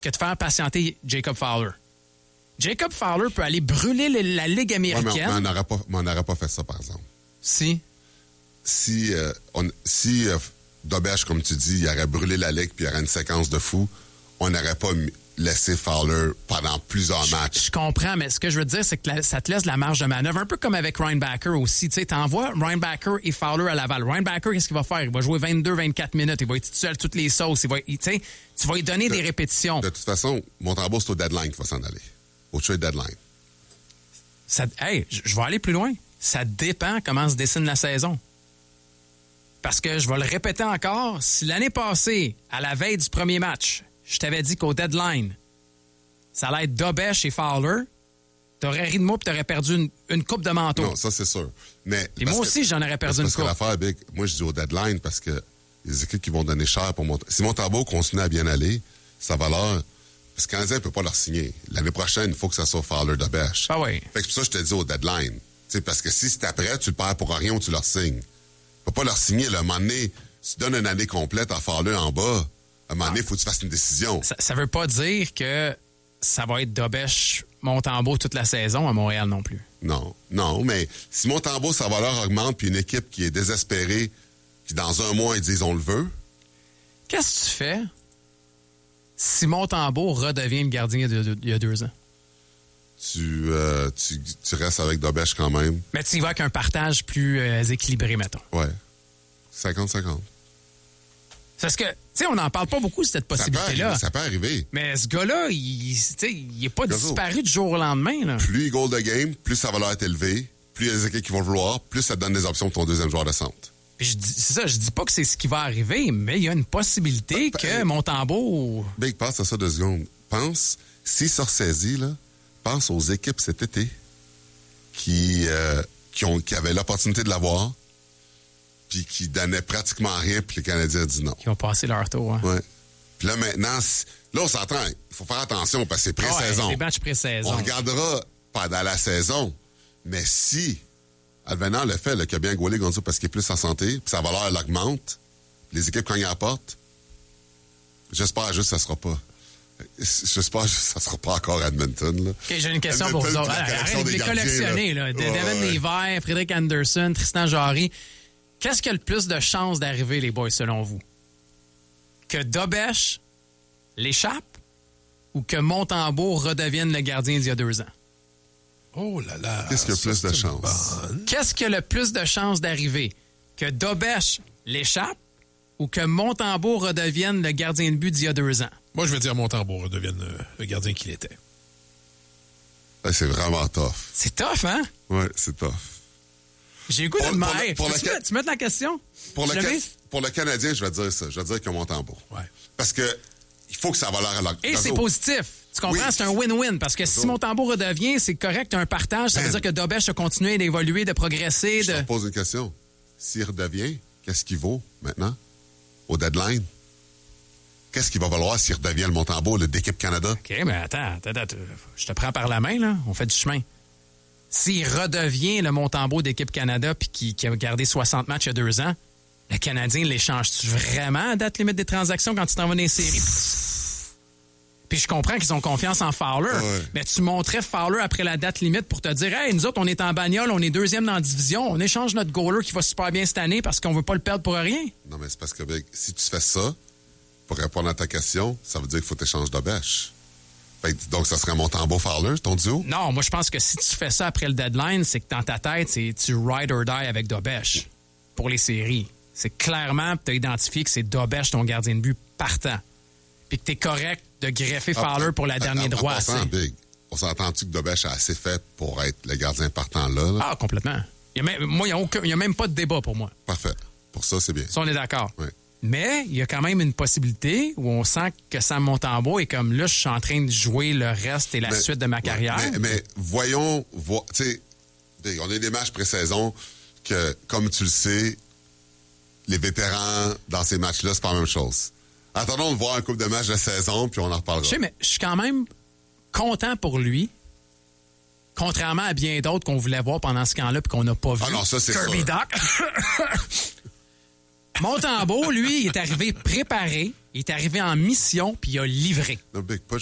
que de faire patienter Jacob Fowler. Jacob Fowler peut aller brûler la Ligue américaine. Ouais, mais on n'aurait pas fait ça, par exemple. Si Dobeš, comme tu dis, il aurait brûlé la Ligue puis il y aurait une séquence de fous, on n'aurait pas laissé Fowler pendant plusieurs matchs. Je comprends, mais ce que je veux dire, c'est que ça te laisse la marge de manœuvre, un peu comme avec Ryan Backer aussi. Tu sais, t'envoies Ryan Backer et Fowler à Laval. Ryan Backer, qu'est-ce qu'il va faire? Il va jouer 22-24 minutes. Il va être tout seul toutes les sauces. Tu vas lui donner des répétitions. De toute façon, Montembeault, c'est au deadline qu'il va s'en aller. Au trade deadline. Je vais aller plus loin. Ça dépend comment se dessine la saison. Parce que, je vais le répéter encore, si l'année passée, à la veille du premier match, je t'avais dit qu'au deadline, ça allait être Dobeš et Fowler, t'aurais ri de moi et t'aurais perdu une coupe de manteau. Non, ça, c'est sûr. Mais et moi aussi, j'en aurais perdu une coupe. Parce que l'affaire, Big, moi, je dis au deadline parce que les équipes qui vont donner cher pour Montembeault. Si Montembeault continue à bien aller, sa valeur... Parce que le Canadien ne peut pas leur signer. L'année prochaine, il faut que ça soit Fowler-Dobeš. Ah oui. Fait que c'est pour ça que je te dis au deadline. T'sais, parce que si c'est après, tu le perds pour rien ou tu leur signes. Tu peux pas leur signer. Là, à un moment donné, tu donnes une année complète à Fowler en bas. À un moment donné, il faut que tu fasses une décision. Ça veut pas dire que ça va être Dobeš-Montembeault toute la saison à Montréal non plus. Non, mais si Montembeault, sa valeur augmente, puis une équipe qui est désespérée, qui dans un mois, ils disent on le veut. Qu'est-ce que tu fais si Montembeault redevient le gardien il y a 2 ans? Tu restes avec Dobeš quand même. Mais tu y vas avec un partage plus équilibré, mettons. Ouais. 50-50. Parce que, tu sais, on n'en parle pas beaucoup de cette possibilité-là. Ça peut arriver. Mais ce gars-là, il n'est pas disparu du jour au lendemain. Là. Plus il goal de game, plus sa valeur est élevée, plus il y a des équipes qui vont le vouloir, plus ça te donne des options pour ton deuxième joueur de centre. C'est ça, je dis pas que c'est ce qui va arriver, mais il y a une possibilité que Montembeault... Big, pense à ça 2 secondes. Pense, s'il se ressaisit, là, pense aux équipes cet été qui avaient l'opportunité de l'avoir, puis qui donnaient pratiquement rien, puis les Canadiens disent non. Qui ont passé leur tour. Hein. Ouais. Puis là, maintenant, là, on s'entend, il faut faire attention parce que c'est pré-saison. Ouais, les matchs pré-saison. On regardera pendant la saison, mais si, advenant le fait qu'il a bien gaulé Gonzo parce qu'il est plus en santé, puis sa valeur, elle augmente, les équipes, quand ils apportent, j'espère juste que ça sera pas. J'espère que ça sera pas encore Edmonton. Là. OK, j'ai une question pour vous autres. Arrête de les collectionner. Là. Devin Lever, Frédéric Anderson, Tristan Jarry. Qu'est-ce qui a le plus de chances d'arriver, les boys, selon vous? Que Dobeš l'échappe ou que Montembeault redevienne le gardien d'il y a 2 ans? Oh là là! Qu'est-ce qui a le plus de chances? Qu'est-ce qui a le plus de chances d'arriver? Que Dobeš l'échappe ou que Montembeault redevienne le gardien de but d'il y a 2 ans? Moi, je veux dire Montembeault redevienne le gardien qu'il était. Ouais, c'est vraiment tough. C'est tough, hein? Oui, c'est tough. J'ai le goût de me... Tu mets la question? Pour le Canadien, je vais dire ça. Je vais dire que Montembeault. Ouais. Parce que il faut que sa valeur à la... Et c'est positif. Tu comprends? Oui. C'est un win-win. Parce que si Montembeault redevient, c'est correct, un partage. Ça veut dire que Dobeš a continué d'évoluer, de progresser. Je te pose une question. S'il redevient, qu'est-ce qu'il vaut maintenant? Au deadline? Qu'est-ce qu'il va valoir s'il redevient le Montembeault d'équipe Canada? OK, mais attends. Je te prends par la main, là. On fait du chemin. S'il redevient le Montembeault d'équipe Canada puis qui a gardé 60 matchs il y a 2 ans, le Canadien l'échange-tu vraiment à date limite des transactions quand tu t'en vas dans les séries? Puis je comprends qu'ils ont confiance en Fowler, mais tu montrais Fowler après la date limite pour te dire « Hey, nous autres, on est en bagnole, on est 2e dans la division, on échange notre goaler qui va super bien cette année parce qu'on veut pas le perdre pour rien. » Non, mais c'est parce que si tu fais ça, pour répondre à ta question, ça veut dire qu'il faut t'échanger Dobeš. Donc, ça serait Montembeault-Fowler, ton duo? Non, moi, je pense que si tu fais ça après le deadline, c'est que dans ta tête, tu ride or die avec Dobeš pour les séries. C'est clairement, tu as identifié que c'est Dobeš ton gardien de but partant. Puis que tu es correct de greffer Fowler pour la dernière droite. On s'entend-tu que Dobeš a assez fait pour être le gardien partant là? Ah, complètement. Il n'y a même pas de débat pour moi. Parfait. Pour ça, c'est bien. Ça, on est d'accord. Oui. Mais il y a quand même une possibilité où on sent que Sam Montembeault est comme là, je suis en train de jouer le reste et la suite de ma carrière. Mais voyons, tu sais, on a des matchs pré-saison que, comme tu le sais, les vétérans dans ces matchs-là, c'est pas la même chose. Attendons de voir un couple de matchs de saison, puis on en reparlera. Je sais, mais je suis quand même content pour lui. Contrairement à bien d'autres qu'on voulait voir pendant ce camp-là puis qu'on n'a pas vu. Ah non, ça, c'est Kirby sûr. Doc. Montembeault, lui, il est arrivé préparé. Il est arrivé en mission, puis il a livré. Non, Big, pas